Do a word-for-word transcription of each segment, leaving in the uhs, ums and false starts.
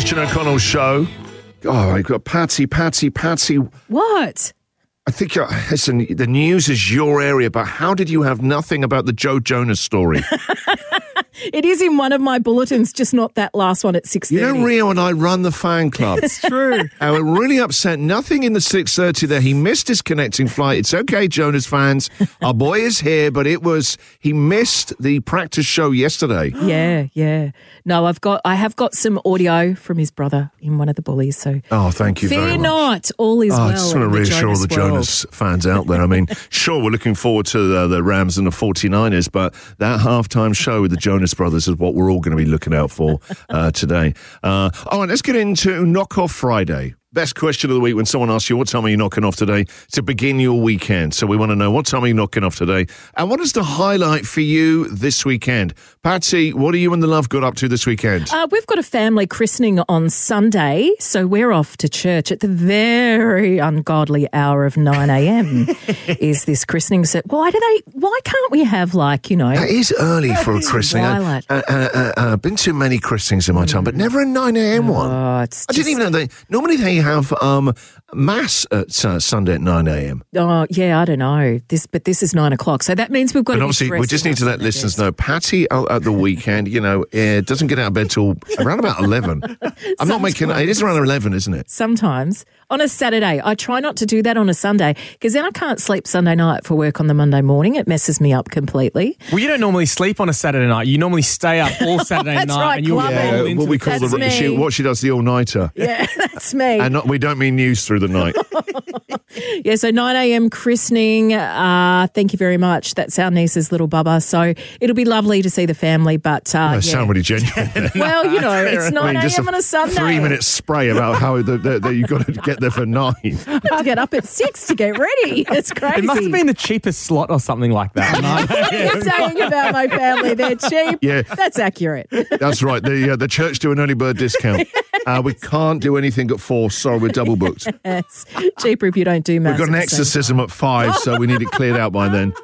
Christian O'Connell show. Oh, I've got Patsy, Patsy, Patsy. What? I think, uh, listen, the news is your area, but how did you have nothing about the Joe Jonas story? It is in one of my bulletins, just not that last one at six thirty. You know, Rio and I run the fan club. It's true. And we're really upset. Nothing in the six thirty there. He missed his connecting flight. It's okay, Jonas fans. Our boy is here, but it was, he missed the practice show yesterday. Yeah, yeah. No, I've got, I have got some audio from his brother in one of the bullies. So Oh, thank you fear very much. not, all is Oh, well. I just want to in the reassure all the world. Jonas fans out there. I mean, sure, we're looking forward to the, the Rams and the forty-niners, but that halftime show with the Jonas Brothers is what we're all going to be looking out for uh, today. Uh, all right, let's get into Knock Off Friday. Best question of the week when someone asks you, what time are you knocking off today, to begin your weekend? So we want to know, what time are you knocking off today? And what is the highlight for you this weekend? Patsy, what are you and the love got up to this weekend? Uh, we've got a family christening on Sunday, so we're off to church at the very ungodly hour of nine a.m. is this christening. So why do they? Why can't we have, like, you know? It is early for a christening. I, twilight. I, I, I, I've been to many christenings in my time, but never a nine a.m. one. Oh, it's I didn't just- even know they. Normally they have um, mass at uh, Sunday at nine a.m. Oh, yeah, I don't know. This, but this is nine o'clock, so that means we've got. And to obviously, be we just need to let dressed listeners up. know, Patty out at the weekend, you know, uh, doesn't get out of bed till around about eleven. I'm not making it. Is around eleven, isn't it? Sometimes on a Saturday. I try not to do that on a Sunday because then I can't sleep Sunday night for work on the Monday morning. It messes me up completely. Well, you don't normally sleep on a Saturday night. You normally stay up all Saturday That's night, right, and you'll clubbing. roll Uh, into what we the call That's the me. she, what she does the all nighter, Yeah, that's me. and not, we don't mean news through the night. Yeah, so nine a.m. christening. Uh, thank you very much. That's our niece's little bubba. So it'll be lovely to see the family. But uh, I yeah. sound really genuine. Well, you know, it's I nine mean, just a.m. on a Sunday. Three minute spray about how the, the, the, you've got to get there for nine. I have to get up at six to get ready. It's crazy. It must have been the cheapest slot or something like that. What are you saying about my family? They're cheap. Yeah. That's accurate. That's right. The uh, the church do an early bird discount. Uh, we can't do anything at four. Sorry, we're double booked. Yes. Cheaper if you don't do maths. We've got an at the same exorcism at five, so we need it cleared out by then.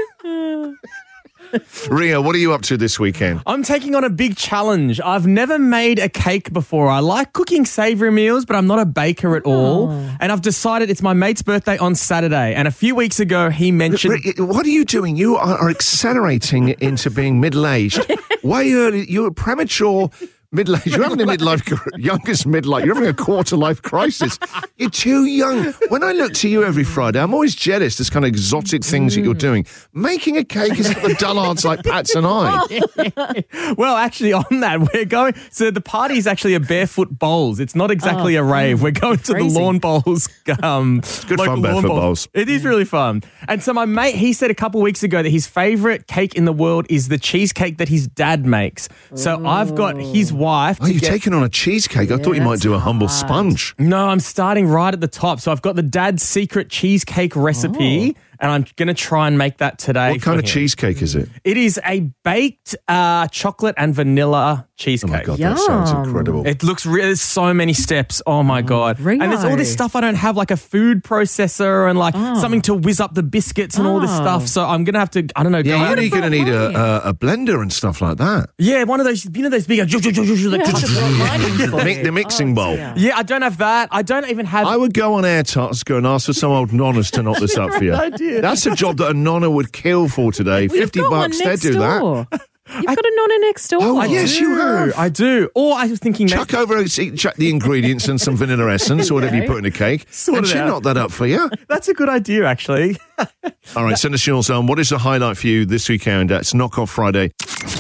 Ria, what are you up to this weekend? I'm taking on a big challenge. I've never made a cake before. I like cooking savoury meals, but I'm not a baker at all. And I've decided it's my mate's birthday on Saturday. And a few weeks ago, he mentioned... Ria, what are you doing? You are, are accelerating into being middle-aged. Way early. You're premature... Middle-aged. You're having a midlife, youngest midlife. You're having a quarter-life crisis. You're too young. When I look to you every Friday, I'm always jealous. This kind of exotic things that you're doing. Making a cake is for the dullards like Pats and I. Well, actually, on that, we're going... So the party is actually a barefoot bowls. It's not exactly Oh, a rave. We're going to crazy. the lawn bowls. Um, good local fun, lawn barefoot bowls. It is really fun. And so my mate, he said a couple of weeks ago that his favourite cake in the world is the cheesecake that his dad makes. So I've got his wife... Oh, to you're get- taking on a cheesecake. I thought you might do a humble sponge. No, I'm starting right at the top. So I've got the dad's secret cheesecake recipe, and I'm going to try and make that today. What kind for of him. cheesecake is it? It is a baked uh, chocolate and vanilla Oh cheesecake. my God, that sounds Yum. incredible. It looks re- there's so many steps. Oh my God. Rio. And there's all this stuff I don't have, like a food processor and like something to whiz up the biscuits and all this Oh. stuff. So I'm going to have to, I don't know. go Yeah, out- you're going to need a, a, a blender and stuff like that. yeah, one of those, you know, those big, like, Yeah, I'd have brought mine in for Mi- you. the mixing bowl. dear. yeah, I don't have that. I don't even have. I would go on Air Tasker and ask for some old nonnas to knock this up for you. idea. That's a job that a nonna would kill for today. Well, you've Fifty got one bucks, they'd next do that. door. You've got a nonna next door. Oh, I yes, do. you have. I do. Or I was thinking, Chuck over, see, chuck the ingredients and some vanilla essence or whatever you put in a cake, Sort and it she'll out. knock that up for you. that's a good idea, actually. All right, send us yours on. What is the highlight for you this weekend? It's Knock Off Friday.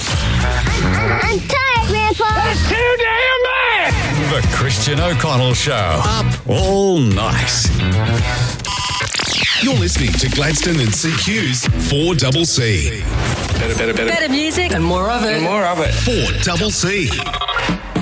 I'm tired, Grandpa. Too damn bad! The Christian O'Connell Show. Up all night. You're listening to Gladstone and C Q's four C C. Better, better, better. Better music and more of it. More of it. four C C.